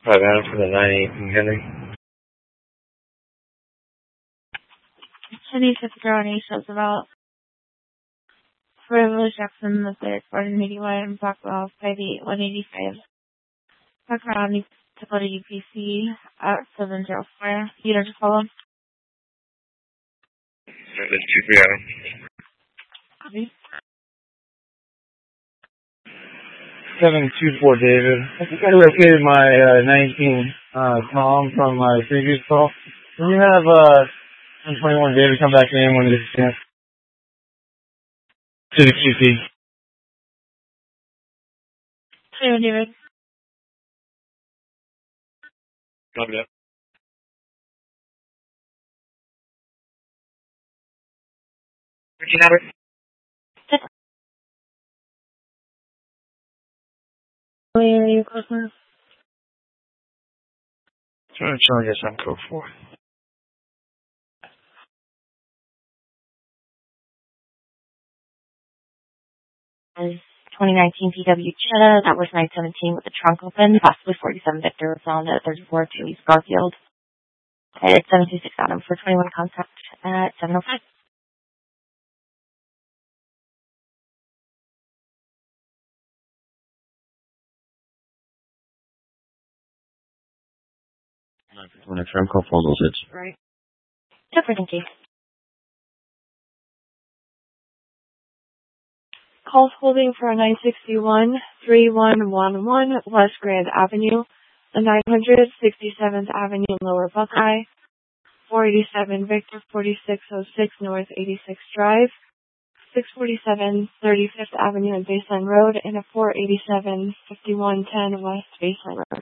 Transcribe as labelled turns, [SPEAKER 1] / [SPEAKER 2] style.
[SPEAKER 1] 5 Adam for the 9-8 from Henry.
[SPEAKER 2] City 608 shows about for Louis Jackson the third, 1481, Blackwell, 5'8", 185. Background to go to UPC at 704. You don't just follow?
[SPEAKER 1] That's 2-3 Adam.
[SPEAKER 2] Copy.
[SPEAKER 3] 724 David. I think I located my 19 Tom from my previous call. Can you have 721 David come back in when there's a chance? To the QC.
[SPEAKER 2] Clear, David.
[SPEAKER 1] Copy that. Routine number?
[SPEAKER 2] Where are you close?
[SPEAKER 1] Trying to get some code 4.
[SPEAKER 4] Is 2019 PW Jetta, that was 917 with the trunk open, possibly 47 Victor was found at 34 to East Garfield. It's 726 Adam for 21 contact at 705.
[SPEAKER 5] When I trim call for those hits.
[SPEAKER 4] Right. Super, thank you.
[SPEAKER 2] Calls holding for 961-3111 West Grand Avenue, the 967th Avenue Lower Buckeye, 487 Victor 4606 North 86 Drive, 647 35th Avenue and Baseline Road, and a 487 5110 West Baseline Road.